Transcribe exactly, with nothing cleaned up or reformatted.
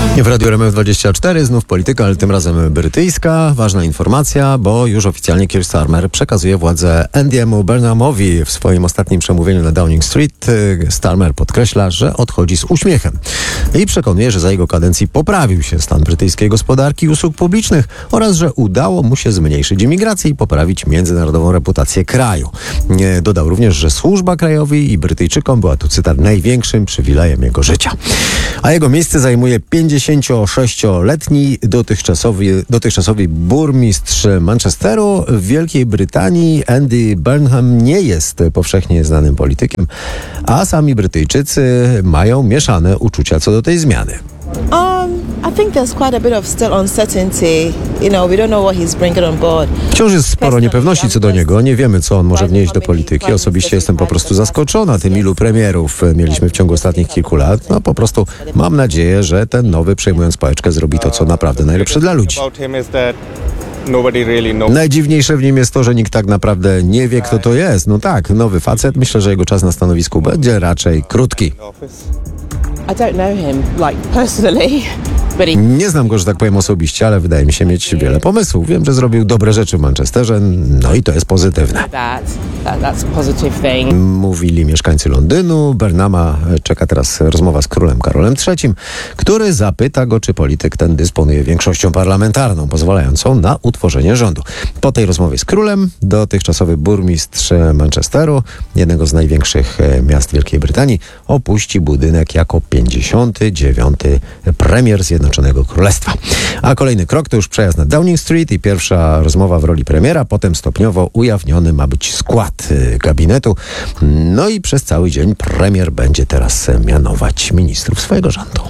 W Radiu R M F dwadzieścia cztery znów polityka, ale tym razem brytyjska. Ważna informacja, bo już oficjalnie Keir Starmer przekazuje władzę Andy'emu Burnhamowi. W swoim ostatnim przemówieniu na Downing Street Starmer podkreśla, że odchodzi z uśmiechem i przekonuje, że za jego kadencji poprawił się stan brytyjskiej gospodarki i usług publicznych oraz, że udało mu się zmniejszyć imigrację i poprawić międzynarodową reputację kraju. Dodał również, że służba krajowi i Brytyjczykom była, tu cytat, największym przywilejem jego życia. A jego miejsce zajmuje pięćdziesięciosześcioletni dotychczasowy, dotychczasowy burmistrz Manchesteru w Wielkiej Brytanii. Andy Burnham nie jest powszechnie znanym politykiem, a sami Brytyjczycy mają mieszane uczucia co do tej zmiany. Um, I think there's quite a bit of still uncertainty. You know, we don't know what he's bringing on board. Wciąż jest sporo niepewności co do niego. Nie wiemy, co on może wnieść do polityki. Osobiście jestem po prostu zaskoczona tym, ilu premierów mieliśmy w ciągu ostatnich kilku lat. No po prostu mam nadzieję, że ten nowy, przejmując pałeczkę, zrobi to, co naprawdę najlepsze dla ludzi. Najdziwniejsze w nim jest to, że nikt tak naprawdę nie wie, kto to jest. No tak, nowy facet. Myślę, że jego czas na stanowisku będzie raczej krótki. I don't know him, like, personally. Nie znam go, że tak powiem, osobiście, ale wydaje mi się mieć wiele pomysłów. Wiem, że zrobił dobre rzeczy w Manchesterze, no i to jest pozytywne. That, that, that's a positive thing. Mówili mieszkańcy Londynu. Burnhama czeka teraz rozmowa z królem Karolem trzecim, który zapyta go, czy polityk ten dysponuje większością parlamentarną, pozwalającą na utworzenie rządu. Po tej rozmowie z królem dotychczasowy burmistrz Manchesteru, jednego z największych miast Wielkiej Brytanii, opuści budynek jako pięćdziesiąty dziewiąty premier Zjednoczonego Królestwa. A kolejny krok to już przejazd na Downing Street i pierwsza rozmowa w roli premiera. Potem stopniowo ujawniony ma być skład gabinetu. No i przez cały dzień premier będzie teraz mianować ministrów swojego rządu.